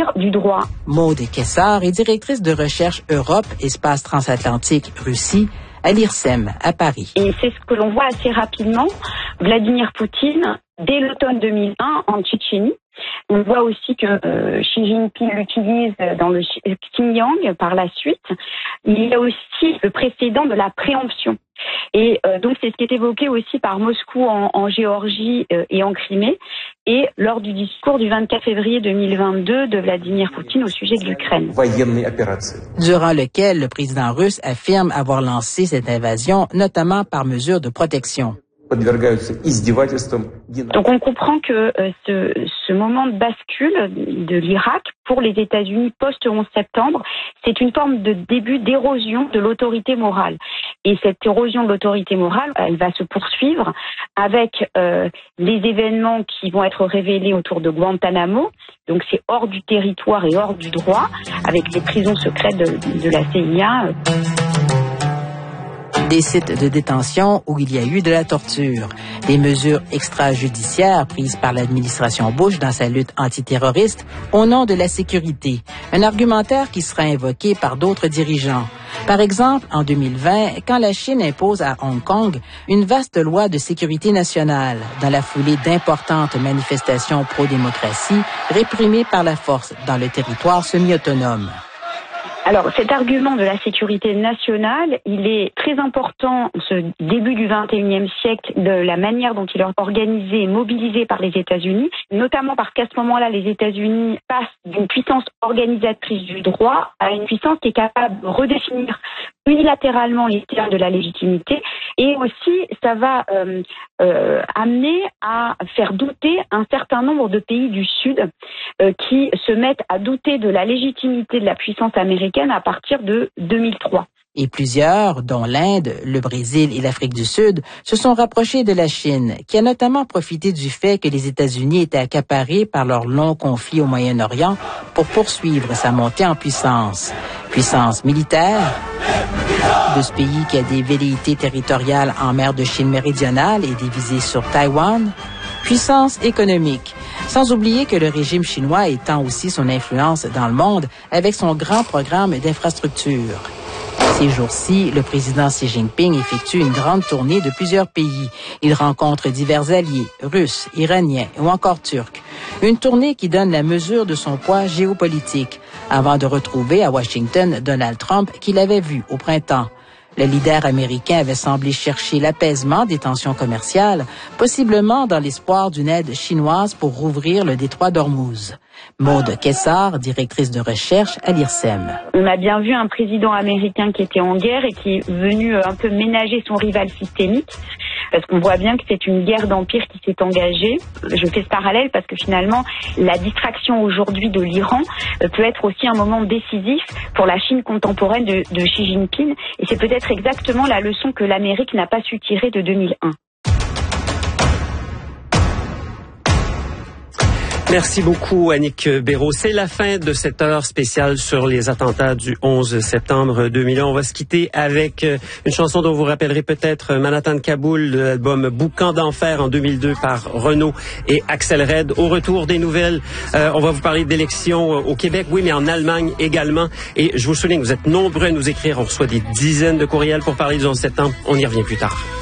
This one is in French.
l'avenir du droit. Maude Kessar est directrice de recherche Europe, Espace transatlantique, Russie, à l'IRSEM, à Paris. Et c'est ce que l'on voit assez rapidement. Vladimir Poutine, dès l'automne 2001, en Tchétchénie. On voit aussi que Xi Jinping l'utilise dans le Xinjiang par la suite. Il y a aussi le précédent de la préemption. Et donc c'est ce qui est évoqué aussi par Moscou en Géorgie et en Crimée, et lors du discours du 24 février 2022 de Vladimir Poutine au sujet de l'Ukraine. Durant lequel le président russe affirme avoir lancé cette invasion, notamment par mesure de protection. Donc on comprend que ce moment de bascule de l'Irak pour les États-Unis post-11 septembre, c'est une forme de début d'érosion de l'autorité morale. Et cette érosion de l'autorité morale, elle va se poursuivre avec les événements qui vont être révélés autour de Guantanamo. Donc c'est hors du territoire et hors du droit, avec les prisons secrètes de la CIA. Des sites de détention où il y a eu de la torture, des mesures extrajudiciaires prises par l'administration Bush dans sa lutte antiterroriste au nom de la sécurité, un argumentaire qui sera invoqué par d'autres dirigeants. Par exemple, en 2020, quand la Chine impose à Hong Kong une vaste loi de sécurité nationale, dans la foulée d'importantes manifestations pro-démocratie réprimées par la force dans le territoire semi-autonome. Alors, cet argument de la sécurité nationale, il est très important, ce début du XXIe siècle, de la manière dont il est organisé et mobilisé par les États-Unis, notamment parce qu'à ce moment-là, les États-Unis passent d'une puissance organisatrice du droit à une puissance qui est capable de redéfinir unilatéralement les termes de la légitimité, et aussi ça va amener à faire douter un certain nombre de pays du Sud qui se mettent à douter de la légitimité de la puissance américaine à partir de 2003. Et plusieurs, dont l'Inde, le Brésil et l'Afrique du Sud, se sont rapprochés de la Chine, qui a notamment profité du fait que les États-Unis étaient accaparés par leur long conflit au Moyen-Orient pour poursuivre sa montée en puissance. Puissance militaire de ce pays qui a des velléités territoriales en mer de Chine méridionale et des visées sur Taïwan. Puissance économique, sans oublier que le régime chinois étend aussi son influence dans le monde avec son grand programme d'infrastructure. Ces jours-ci, le président Xi Jinping effectue une grande tournée de plusieurs pays. Il rencontre divers alliés, russes, iraniens ou encore turcs. Une tournée qui donne la mesure de son poids géopolitique, avant de retrouver à Washington Donald Trump qu'il avait vu au printemps. Le leader américain avait semblé chercher l'apaisement des tensions commerciales, possiblement dans l'espoir d'une aide chinoise pour rouvrir le détroit d'Ormuz. Maude Kessar, directrice de recherche à l'IRSEM. On a bien vu un président américain qui était en guerre et qui est venu un peu ménager son rival systémique, parce qu'on voit bien que c'est une guerre d'empire qui s'est engagée. Je fais ce parallèle parce que finalement, la distraction aujourd'hui de l'Iran peut être aussi un moment décisif pour la Chine contemporaine de Xi Jinping, et c'est peut-être exactement la leçon que l'Amérique n'a pas su tirer de 2001. Merci beaucoup, Annick Béraud. C'est la fin de cette heure spéciale sur les attentats du 11 septembre 2001. On va se quitter avec une chanson dont vous rappellerez peut-être, Manhattan Kaboul, de l'album Boucan d'enfer en 2002 par Renaud et Axel Red. Au retour des nouvelles, on va vous parler d'élections au Québec, oui, mais en Allemagne également. Et je vous souligne que vous êtes nombreux à nous écrire. On reçoit des dizaines de courriels pour parler du 11 septembre. On y revient plus tard.